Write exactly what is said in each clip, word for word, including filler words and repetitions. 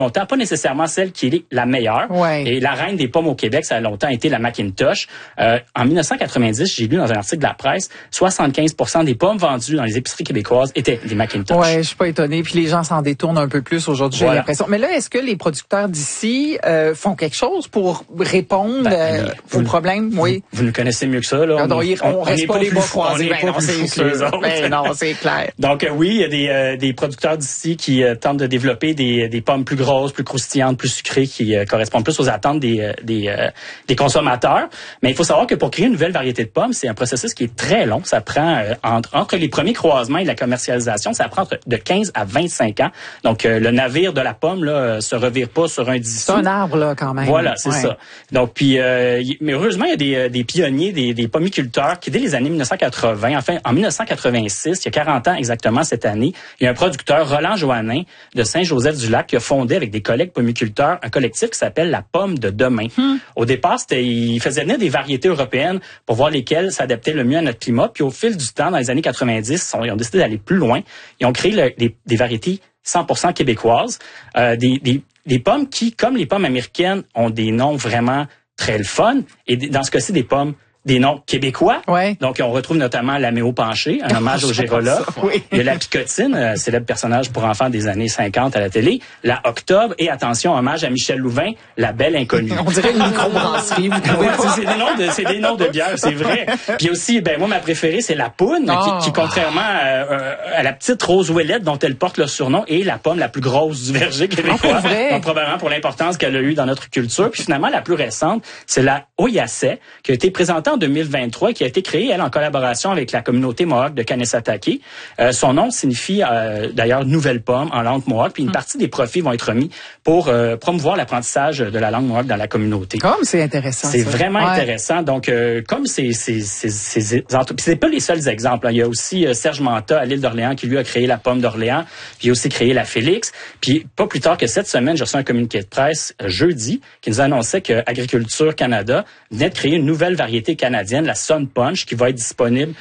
longtemps, pas nécessairement celle qui est la meilleure. Ouais. Et la reine des pommes au Québec, ça a longtemps été la Macintosh. Euh, en dix-neuf cent quatre-vingt-dix, j'ai lu dans un article de la presse, soixante-quinze pour cent des pommes vendues dans les épiceries québécoises étaient des Macintosh. Ouais, je suis pas étonnée. Puis les gens s'en détournent un peu plus aujourd'hui, Voilà. j'ai l'impression. Mais là, est-ce que les producteurs d'ici euh, font quelque chose pour répondre Ben, euh, vous, aux problèmes? Vous, Oui. Vous nous connaissez mieux que ça, là. On, on, on, on reste pas les bras croisés. On n'est pas plus fous que les autres. Ben non, c'est clair. Donc euh, oui, il y a des, euh, des producteurs d'ici qui euh, tentent de développer des, des pommes plus grosses, plus croustillantes, plus sucrées, qui euh, correspondent plus aux attentes des, euh, des, euh, des consommateurs. Mais il faut savoir que pour créer une nouvelle variété de pommes, c'est un processus qui est très long. Ça prend euh, entre, entre les premiers croisements et la commercialisation, ça prend entre de quinze à vingt-cinq ans. Donc euh, le navire de la pomme là euh, se revire pas sur un dix sous. C'est un arbre là quand même. Voilà, c'est ouais. ça. Donc puis euh, mais heureusement il y a des, des pionniers, des, des pommiculteurs qui dès les années dix-neuf cent quatre-vingts, enfin en dix-neuf cent quatre-vingt-six, il y a quarante ans exactement cette année, il y a un producteur, Roland Joannin, de Saint-Joseph-du-Lac, qui a fondé avec des collègues pommiculteurs un collectif qui s'appelle la Pomme de demain. Hmm. Au départ, c'était, il faisait venir des variétés européennes pour voir lesquelles s'adaptaient le mieux à notre climat. Puis au fil du temps, dans les années quatre-vingt-dix, ils ont décidé d'aller plus loin. Ils ont créé le, des, des variétés cent pour cent québécoises, euh, des, des, des pommes qui, comme les pommes américaines, ont des noms vraiment très le fun. Et dans ce cas-ci, des pommes des noms québécois. Ouais. Donc, on retrouve notamment la Méo Penché, un hommage au Gérola. Oui. Il y a la Picotine, euh, célèbre personnage pour enfants des années cinquante à la télé. La Octobre et, attention, hommage à Michel Louvain, la Belle Inconnue. On dirait une microbrasserie. Vous trouvez Ouais, pas? c'est des noms de, c'est des noms de bières, c'est vrai. Puis aussi, ben moi, ma préférée, c'est la Poune, oh. qui, qui, contrairement à, à la petite rose ouellette dont elle porte le surnom, est la pomme la plus grosse du verger québécois. Oh, donc, probablement pour l'importance qu'elle a eue dans notre culture. Puis finalement, la plus récente, c'est la Oyasset, qui a été présentée en deux mille vingt-trois, qui a été créée, elle, en collaboration avec la communauté Mohawk de Kanesatake. Euh, son nom signifie, euh, d'ailleurs, nouvelle pomme en langue Mohawk. Puis une partie des profits vont être remis pour euh, promouvoir l'apprentissage de la langue Mohawk dans la communauté. Comme c'est intéressant. C'est ça. vraiment ouais. intéressant. Donc, euh, comme c'est c'est c'est c'est c'est pas les seuls exemples. Hein. Il y a aussi euh, Serge Manta à l'île d'Orléans qui lui a créé la pomme d'Orléans, puis il a aussi créé la Félix. Puis pas plus tard que cette semaine, j'ai reçu un communiqué de presse euh, jeudi qui nous annonçait que Agriculture Canada venait de créer une nouvelle variété canadienne, la Sun Punch, qui va être disponible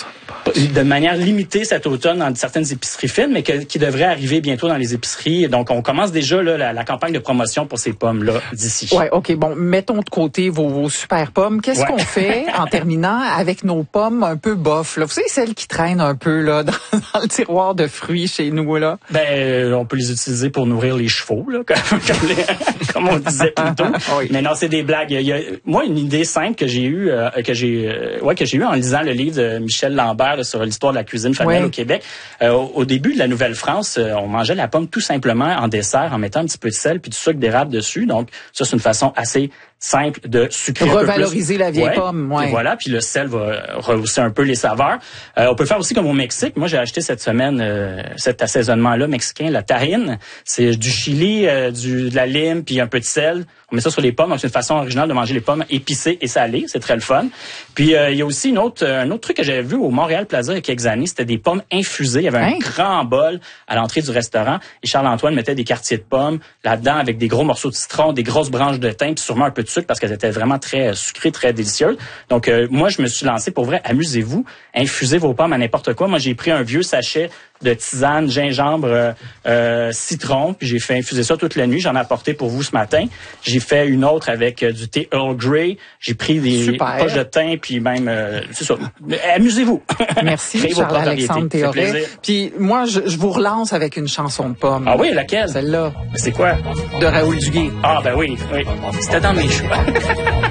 de manière limitée cet automne dans certaines épiceries fines, mais que, qui devrait arriver bientôt dans les épiceries. Donc, on commence déjà là, la, la campagne de promotion pour ces pommes-là d'ici. Ouais, ok. Bon, mettons de côté vos, vos super pommes. Qu'est-ce ouais. qu'on fait en terminant avec nos pommes un peu bof là? Vous savez, celles qui traînent un peu là dans, dans le tiroir de fruits chez nous là. Ben, euh, on peut les utiliser pour nourrir les chevaux là, comme, comme, les, comme on disait plus tôt. Oui. Mais non, c'est des blagues. Il y a, moi, une idée simple que j'ai eue, euh, que j'ai, euh, ouais, que j'ai eue en lisant le livre de Michel Lambert là, sur l'histoire de la cuisine familiale ouais. au Québec. Euh, au, au début de la Nouvelle-France, euh, on mangeait la pomme tout simplement en dessert, en mettant un petit peu de sel puis du sucre d'érable dessus. Donc, ça, c'est une façon assez simple de sucrer revaloriser un peu plus. la vieille ouais. pomme. Ouais. Et voilà, puis le sel va rehausser un peu les saveurs. Euh, on peut faire aussi comme au Mexique. Moi, j'ai acheté cette semaine euh, cet assaisonnement-là mexicain, la tahine. C'est du chili, euh, du, de la lime, puis un peu de sel. On met ça sur les pommes. Donc, c'est une façon originale de manger les pommes épicées et salées. C'est très le fun. Puis, euh, il y a aussi une autre, un autre truc que j'avais vu au Montréal Plaza il y a quelques années. C'était des pommes infusées. Il y avait un hein? grand bol à l'entrée du restaurant. Et Charles-Antoine mettait des quartiers de pommes là-dedans avec des gros morceaux de citron, des grosses branches de thym, puis sûrement un peu de sucre parce qu'elles étaient vraiment très sucrées, très délicieuses. Donc, euh, moi, je me suis lancé pour vrai. Amusez-vous. Infusez vos pommes à n'importe quoi. Moi, j'ai pris un vieux sachet de tisane, gingembre, euh, euh, citron, puis j'ai fait infuser ça toute la nuit. J'en ai apporté pour vous ce matin. J'ai fait une autre avec euh, du thé Earl Grey. J'ai pris des Super. poches de thym, puis même, euh, c'est ça. Amusez-vous. Merci, Charles-Alexandre Théoret. Puis moi, je, je vous relance avec une chanson de pomme. Ah oui, laquelle? Celle-là. C'est quoi? De Raoul Duguay. Ah ben oui, oui. C'était dans mes choix.